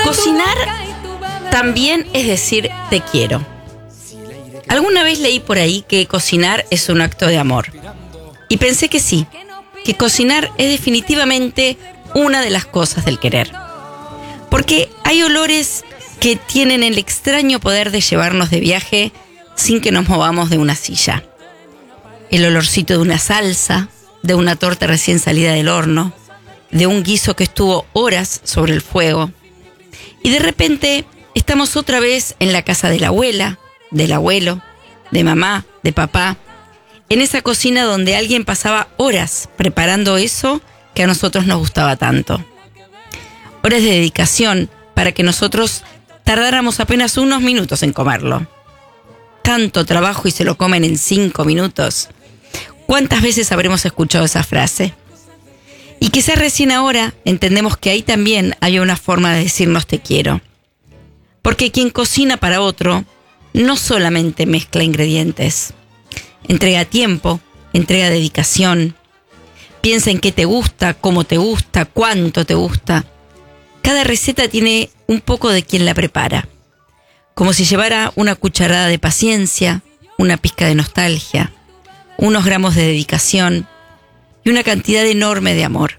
Cocinar también es decir te quiero. Alguna vez leí por ahí que cocinar es un acto de amor. Y pensé que sí, que cocinar es definitivamente una de las cosas del querer. Porque hay olores que tienen el extraño poder de llevarnos de viaje sin que nos movamos de una silla. El olorcito de una salsa, de una torta recién salida del horno, de un guiso que estuvo horas sobre el fuego. Y de repente estamos otra vez en la casa de la abuela, del abuelo, de mamá, de papá, en esa cocina donde alguien pasaba horas preparando eso que a nosotros nos gustaba tanto. Horas de dedicación para que nosotros tardáramos apenas unos minutos en comerlo. Tanto trabajo y se lo comen en 5 minutos. ¿Cuántas veces habremos escuchado esa frase? Y quizás recién ahora entendemos que ahí también hay una forma de decirnos te quiero. Porque quien cocina para otro no solamente mezcla ingredientes, entrega tiempo, entrega dedicación, piensa en qué te gusta, cómo te gusta, cuánto te gusta. Cada receta tiene un poco de quien la prepara, como si llevara una cucharada de paciencia, una pizca de nostalgia, unos gramos de dedicación y una cantidad enorme de amor.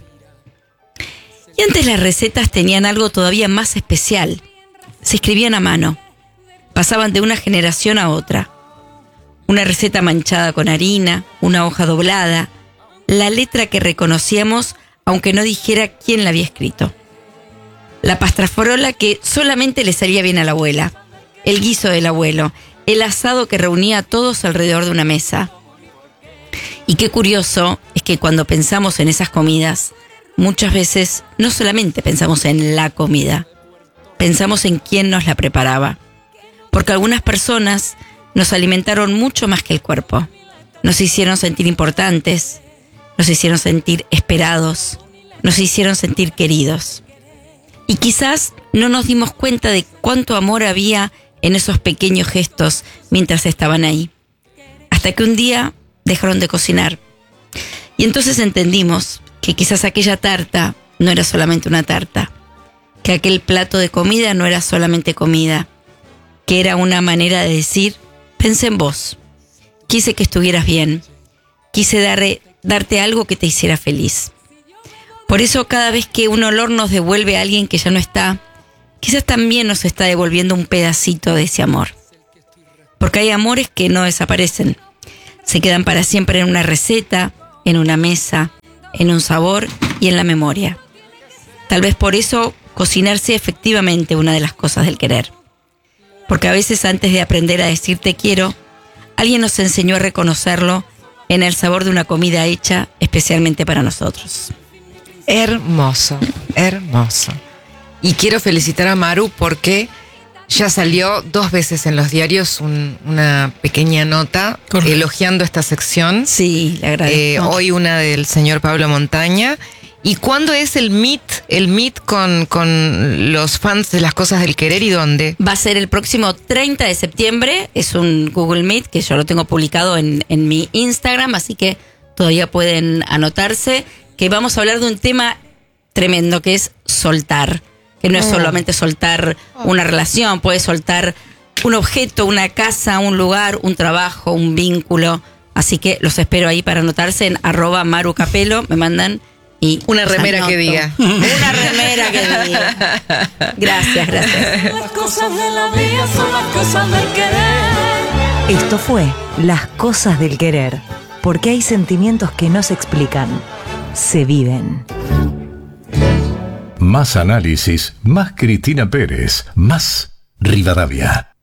Y antes las recetas tenían algo todavía más especial. Se escribían a mano, pasaban de una generación a otra. Una receta manchada con harina, una hoja doblada, la letra que reconocíamos aunque no dijera quién la había escrito. La pastraforola que solamente le salía bien a la abuela, el guiso del abuelo, el asado que reunía a todos alrededor de una mesa. Y qué curioso es que cuando pensamos en esas comidas, muchas veces no solamente pensamos en la comida, pensamos en quién nos la preparaba. Porque algunas personas nos alimentaron mucho más que el cuerpo. Nos hicieron sentir importantes, nos hicieron sentir esperados, nos hicieron sentir queridos. Y quizás no nos dimos cuenta de cuánto amor había en esos pequeños gestos mientras estaban ahí. Hasta que un día dejaron de cocinar. Y entonces entendimos que quizás aquella tarta no era solamente una tarta, que aquel plato de comida no era solamente comida, que era una manera de decir, pensé en vos, quise que estuvieras bien, quise darte algo que te hiciera feliz. Por eso cada vez que un olor nos devuelve a alguien que ya no está, quizás también nos está devolviendo un pedacito de ese amor. Porque hay amores que no desaparecen, se quedan para siempre en una receta, en una mesa, en un sabor y en la memoria. Tal vez por eso cocinar sea efectivamente una de las cosas del querer. Porque a veces antes de aprender a decir te quiero, alguien nos enseñó a reconocerlo en el sabor de una comida hecha especialmente para nosotros. Hermoso, hermoso. Y quiero felicitar a Maru porque ya salió 2 veces en los diarios una pequeña nota elogiando esta sección. Sí, le agradezco. Hoy una del señor Pablo Montaña. ¿Y cuándo es el meet con los fans de las cosas del querer y dónde? Va a ser el próximo 30 de septiembre. Es un Google Meet que yo lo tengo publicado en mi Instagram, así que todavía pueden anotarse. Que vamos a hablar de un tema tremendo que es soltar. Que no es solamente soltar una relación, puedes soltar un objeto, una casa, un lugar, un trabajo, un vínculo. Así que los espero ahí para anotarse en @marucapelo. Me mandan y una remera que diga. Una remera que diga. Gracias. Las cosas de la vida son las cosas del querer. Esto fue Las Cosas del Querer. Porque hay sentimientos que no se explican, se viven. Más análisis, más Cristina Pérez, más Rivadavia.